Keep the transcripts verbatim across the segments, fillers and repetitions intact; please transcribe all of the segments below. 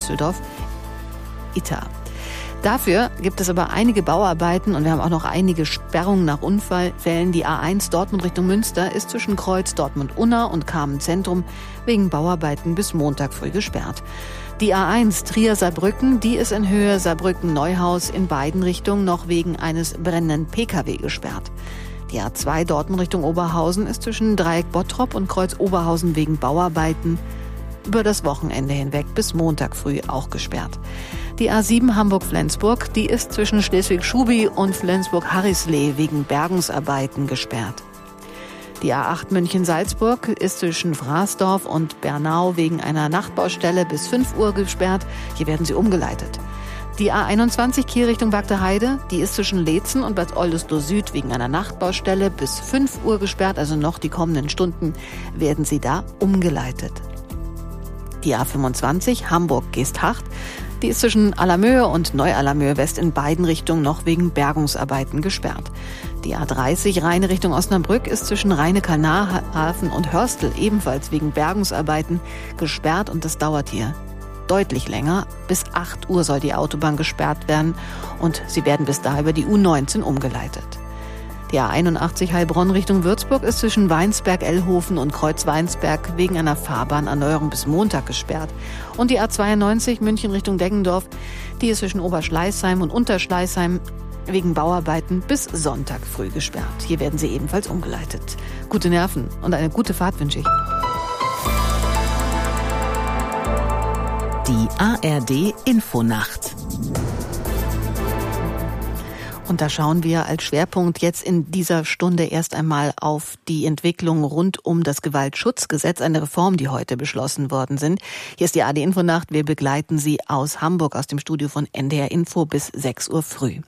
Düsseldorf-Itta. Dafür gibt es aber einige Bauarbeiten und wir haben auch noch einige Sperrungen nach Unfällen. Die A eins Dortmund Richtung Münster ist zwischen Kreuz Dortmund-Unna und Kamen-Zentrum wegen Bauarbeiten bis Montag früh gesperrt. Die A eins Trier-Saarbrücken, die ist in Höhe Saarbrücken-Neuhaus in beiden Richtungen noch wegen eines brennenden P K W gesperrt. Die A zwei Dortmund Richtung Oberhausen ist zwischen Dreieck Bottrop und Kreuz Oberhausen wegen Bauarbeiten über das Wochenende hinweg bis Montag früh auch gesperrt. Die A sieben Hamburg-Flensburg, die ist zwischen Schleswig-Schubi und Flensburg-Harrisleh wegen Bergungsarbeiten gesperrt. Die A acht München-Salzburg ist zwischen Fraßdorf und Bernau wegen einer Nachtbaustelle bis fünf Uhr gesperrt. Hier werden sie umgeleitet. Die A einundzwanzig Kiel Richtung Bagdeheide, die ist zwischen Leetzen und Bad Oldesloe Süd wegen einer Nachtbaustelle bis fünf Uhr gesperrt. Also noch die kommenden Stunden werden sie da umgeleitet. Die A fünfundzwanzig Hamburg-Geesthacht, die ist zwischen Allermöhe und Neu-Allermöhe West in beiden Richtungen noch wegen Bergungsarbeiten gesperrt. Die A dreißig Rheine Richtung Osnabrück ist zwischen Rheine-Kalnar-Hafen und Hörstel ebenfalls wegen Bergungsarbeiten gesperrt und das dauert hier deutlich länger. Bis acht Uhr soll die Autobahn gesperrt werden und sie werden bis da über die U neunzehn umgeleitet. Die A einundachtzig Heilbronn Richtung Würzburg ist zwischen Weinsberg-Ellhofen und Kreuz-Weinsberg wegen einer Fahrbahnerneuerung bis Montag gesperrt. Und die A zweiundneunzig München Richtung Deggendorf, die ist zwischen Oberschleißheim und Unterschleißheim wegen Bauarbeiten bis Sonntag früh gesperrt. Hier werden sie ebenfalls umgeleitet. Gute Nerven und eine gute Fahrt wünsche ich. Die A R D Infonacht. Und da schauen wir als Schwerpunkt jetzt in dieser Stunde erst einmal auf die Entwicklung rund um das Gewaltschutzgesetz, eine Reform, die heute beschlossen worden sind. Hier ist die A R D Infonacht. Wir begleiten Sie aus Hamburg, aus dem Studio von N D R Info bis sechs Uhr früh.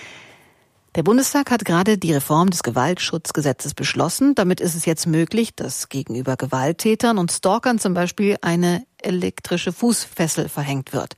Der Bundestag hat gerade die Reform des Gewaltschutzgesetzes beschlossen. Damit ist es jetzt möglich, dass gegenüber Gewalttätern und Stalkern zum Beispiel eine elektrische Fußfessel verhängt wird.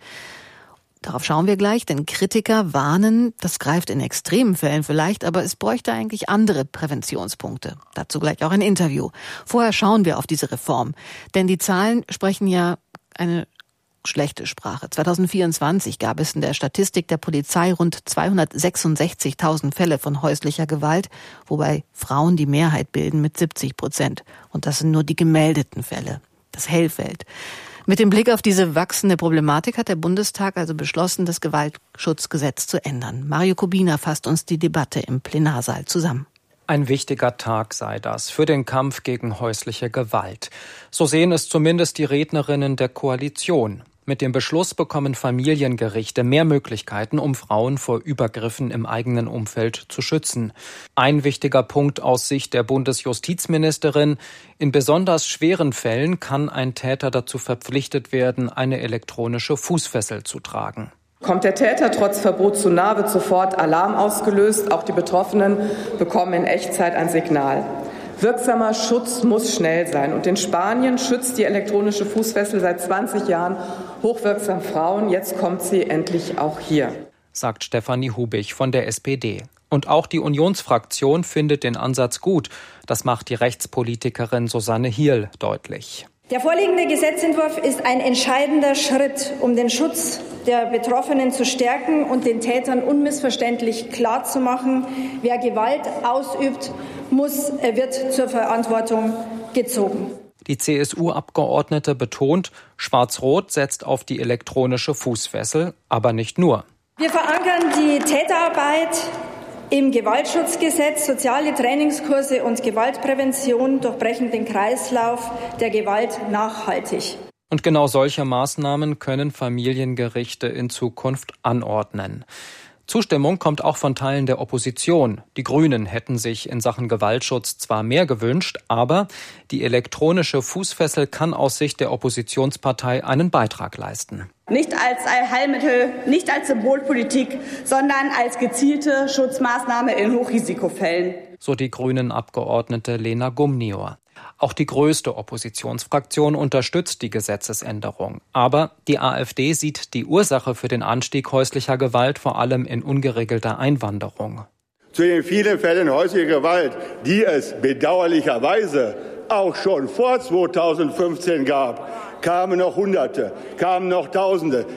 Darauf schauen wir gleich, denn Kritiker warnen, das greift in extremen Fällen vielleicht, aber es bräuchte eigentlich andere Präventionspunkte. Dazu gleich auch ein Interview. Vorher schauen wir auf diese Reform, denn die Zahlen sprechen ja eine schlechte Sprache. zwanzig vierundzwanzig gab es in der Statistik der Polizei rund zweihundertsechsundsechzigtausend Fälle von häuslicher Gewalt, wobei Frauen die Mehrheit bilden mit siebzig Prozent. Und das sind nur die gemeldeten Fälle, das Hellfeld. Mit dem Blick auf diese wachsende Problematik hat der Bundestag also beschlossen, das Gewaltschutzgesetz zu ändern. Mario Kubina fasst uns die Debatte im Plenarsaal zusammen. Ein wichtiger Tag sei das für den Kampf gegen häusliche Gewalt. So sehen es zumindest die Rednerinnen der Koalition. Mit dem Beschluss bekommen Familiengerichte mehr Möglichkeiten, um Frauen vor Übergriffen im eigenen Umfeld zu schützen. Ein wichtiger Punkt aus Sicht der Bundesjustizministerin: In besonders schweren Fällen kann ein Täter dazu verpflichtet werden, eine elektronische Fußfessel zu tragen. Kommt der Täter trotz Verbot zu nahe, wird sofort Alarm ausgelöst. Auch die Betroffenen bekommen in Echtzeit ein Signal. Wirksamer Schutz muss schnell sein. Und in Spanien schützt die elektronische Fußfessel seit zwanzig Jahren hochwirksam Frauen. Jetzt kommt sie endlich auch hier, sagt Stefanie Hubich von der S P D. Und auch die Unionsfraktion findet den Ansatz gut. Das macht die Rechtspolitikerin Susanne Hierl deutlich. Der vorliegende Gesetzentwurf ist ein entscheidender Schritt, um den Schutz der Betroffenen zu stärken und den Tätern unmissverständlich klarzumachen: Wer Gewalt ausübt, muss, wird zur Verantwortung gezogen. Die C S U-Abgeordnete betont, Schwarz-Rot setzt auf die elektronische Fußfessel, aber nicht nur. Wir verankern die Täterarbeit im Gewaltschutzgesetz. Soziale Trainingskurse und Gewaltprävention durchbrechen den Kreislauf der Gewalt nachhaltig. Und genau solche Maßnahmen können Familiengerichte in Zukunft anordnen. Zustimmung kommt auch von Teilen der Opposition. Die Grünen hätten sich in Sachen Gewaltschutz zwar mehr gewünscht, aber die elektronische Fußfessel kann aus Sicht der Oppositionspartei einen Beitrag leisten. Nicht als Allheilmittel, nicht als Symbolpolitik, sondern als gezielte Schutzmaßnahme in Hochrisikofällen. So die Grünen-Abgeordnete Lena Gumnior. Auch die größte Oppositionsfraktion unterstützt die Gesetzesänderung. Aber die AfD sieht die Ursache für den Anstieg häuslicher Gewalt vor allem in ungeregelter Einwanderung. Zu den vielen Fällen häuslicher Gewalt, die es bedauerlicherweise auch schon vor zweitausendfünfzehn gab, kamen noch Hunderte, kamen noch Tausende.